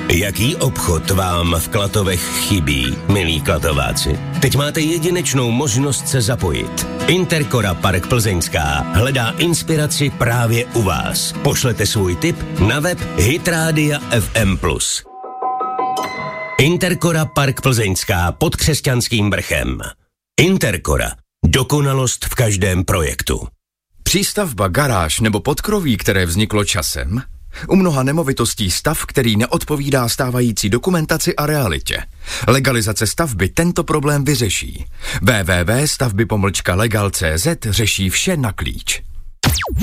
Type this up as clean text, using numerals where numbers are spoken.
Jaký obchod vám v Klatovech chybí, milí klatováci? Teď máte jedinečnou možnost se zapojit. Intercora Park Plzeňská hledá inspiraci právě u vás. Pošlete svůj tip na web Hitradia FM+. Intercora Park Plzeňská pod Křesťanským vrchem. Intercora. Dokonalost v každém projektu. Přístavba, garáž nebo podkroví, které vzniklo časem? U mnoha nemovitostí stav, který neodpovídá stávající dokumentaci a realitě. Legalizace stavby tento problém vyřeší. www.stavby-legal.cz řeší vše na klíč.